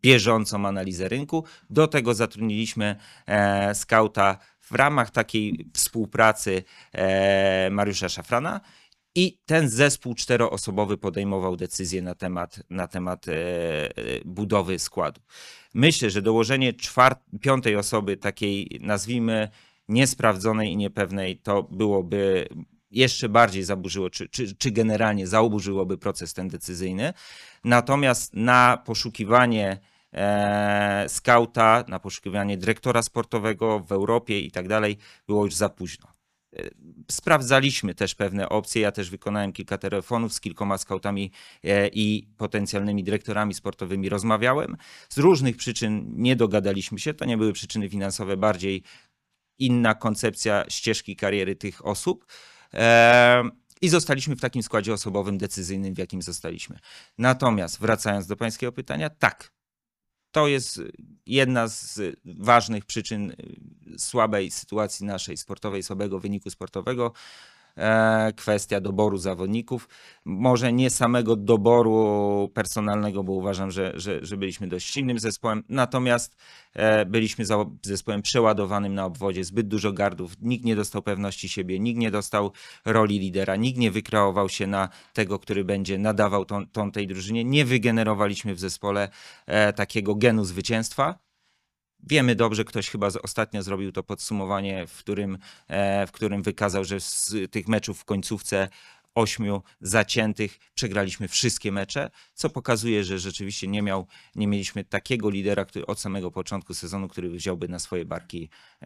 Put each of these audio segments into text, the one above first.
bieżącą analizę rynku. Do tego zatrudniliśmy skauta w ramach takiej współpracy Mariusza Szafrana i ten zespół 4-osobowy podejmował decyzje na temat budowy składu. Myślę, że dołożenie 5. osoby, takiej nazwijmy niesprawdzonej i niepewnej, to byłoby jeszcze bardziej zaburzyło, czy generalnie zaburzyłoby proces ten decyzyjny. Natomiast na poszukiwanie skauta, na poszukiwanie dyrektora sportowego w Europie i tak dalej było już za późno. Sprawdzaliśmy też pewne opcje. Ja też wykonałem kilka telefonów z kilkoma skautami i potencjalnymi dyrektorami sportowymi. Rozmawiałem. Z różnych przyczyn nie dogadaliśmy się. To nie były przyczyny finansowe, bardziej inna koncepcja ścieżki kariery tych osób. I zostaliśmy w takim składzie osobowym decyzyjnym, w jakim zostaliśmy. Natomiast wracając do pańskiego pytania, tak. To jest jedna z ważnych przyczyn słabej sytuacji naszej sportowej, słabego wyniku sportowego. Kwestia doboru zawodników. Może nie samego doboru personalnego, bo uważam, że byliśmy dość silnym zespołem. Natomiast byliśmy zespołem przeładowanym na obwodzie. Zbyt dużo gardów. Nikt nie dostał pewności siebie. Nikt nie dostał roli lidera. Nikt nie wykreował się na tego, który będzie nadawał ton tej drużynie. Nie wygenerowaliśmy w zespole takiego genu zwycięstwa. Wiemy dobrze, ktoś chyba ostatnio zrobił to podsumowanie, w którym wykazał, że z tych meczów w końcówce 8 zaciętych przegraliśmy wszystkie mecze, co pokazuje, że rzeczywiście nie mieliśmy takiego lidera, który od samego początku sezonu, który wziąłby na swoje barki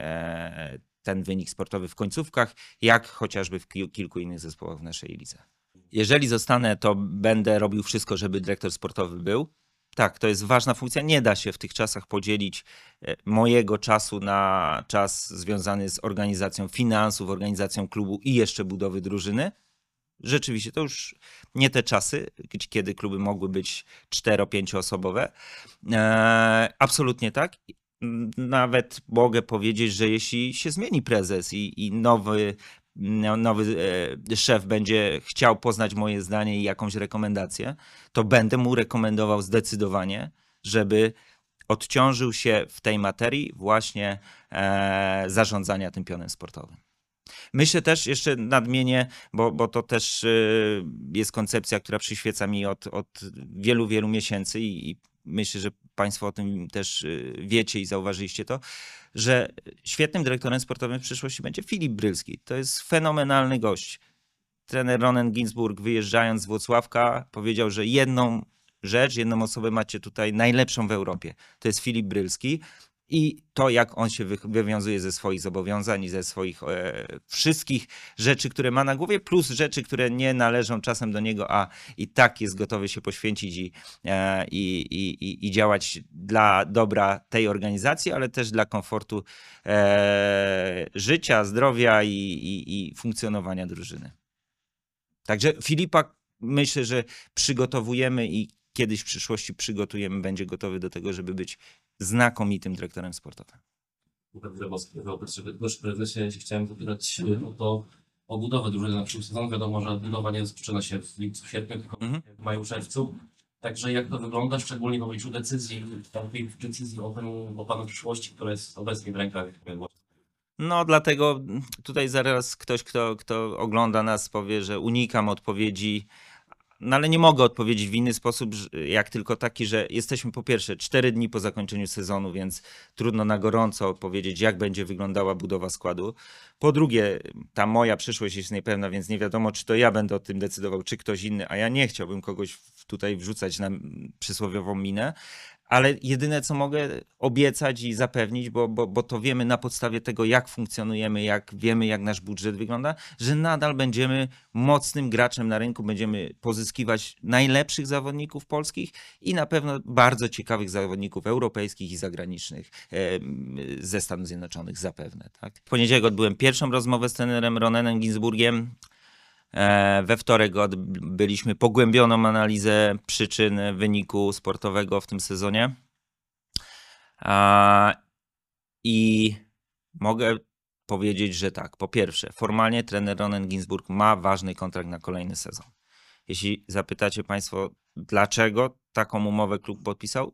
ten wynik sportowy w końcówkach, jak chociażby w kilku innych zespołach w naszej lidze. Jeżeli zostanę, to będę robił wszystko, żeby dyrektor sportowy był. Tak, to jest ważna funkcja. Nie da się w tych czasach podzielić mojego czasu na czas związany z organizacją finansów, organizacją klubu i jeszcze budowy drużyny. Rzeczywiście to już nie te czasy, kiedy kluby mogły być 4-5-osobowe. Absolutnie tak. Nawet mogę powiedzieć, że jeśli się zmieni prezes i nowy szef będzie chciał poznać moje zdanie i jakąś rekomendację, to będę mu rekomendował zdecydowanie, żeby odciążył się w tej materii właśnie zarządzania tym pionem sportowym. Myślę też, jeszcze nadmienię, bo to też jest koncepcja, która przyświeca mi od wielu, wielu miesięcy i myślę, że Państwo o tym też wiecie i zauważyliście to, że świetnym dyrektorem sportowym w przyszłości będzie Filip Brylski. To jest fenomenalny gość. Trener Ronen Ginsburg, wyjeżdżając z Włocławka, powiedział, że jedną osobę macie tutaj najlepszą w Europie. To jest Filip Brylski. I to, jak on się wywiązuje ze swoich zobowiązań i ze swoich wszystkich rzeczy, które ma na głowie, plus rzeczy, które nie należą czasem do niego, a i tak jest gotowy się poświęcić i działać dla dobra tej organizacji, ale też dla komfortu życia, zdrowia i funkcjonowania drużyny. Także Filipa myślę, że przygotowujemy i kiedyś w przyszłości przygotujemy, będzie gotowy do tego, żeby być znakomitym dyrektorem sportowym. Proszę prezesie, chciałem zapytać o budowę drużyny na przyszły sezon. Wiadomo, że budowa nie rozpoczyna się w lipcu, sierpniu, tylko w maju, czerwcu. Także jak to wygląda, szczególnie w obliczu decyzji o planu przyszłości, która jest obecnie w rękach? No dlatego tutaj zaraz ktoś, kto ogląda nas, powie, że unikam odpowiedzi. No ale nie mogę odpowiedzieć w inny sposób, jak tylko taki, że jesteśmy po pierwsze 4 dni po zakończeniu sezonu, więc trudno na gorąco powiedzieć, jak będzie wyglądała budowa składu. Po drugie, ta moja przyszłość jest niepewna, więc nie wiadomo, czy to ja będę o tym decydował, czy ktoś inny, a ja nie chciałbym kogoś tutaj wrzucać na przysłowiową minę. Ale jedyne, co mogę obiecać i zapewnić, bo to wiemy na podstawie tego, jak funkcjonujemy, jak wiemy, jak nasz budżet wygląda, że nadal będziemy mocnym graczem na rynku, będziemy pozyskiwać najlepszych zawodników polskich i na pewno bardzo ciekawych zawodników europejskich i zagranicznych ze Stanów Zjednoczonych zapewne. Tak? W poniedziałek odbyłem pierwszą rozmowę z trenerem Ronenem Ginsburgiem. We wtorek odbyliśmy pogłębioną analizę przyczyn wyniku sportowego w tym sezonie. I mogę powiedzieć, że tak. Po pierwsze, formalnie trener Ronen Ginsburg ma ważny kontrakt na kolejny sezon. Jeśli zapytacie Państwo, dlaczego taką umowę klub podpisał,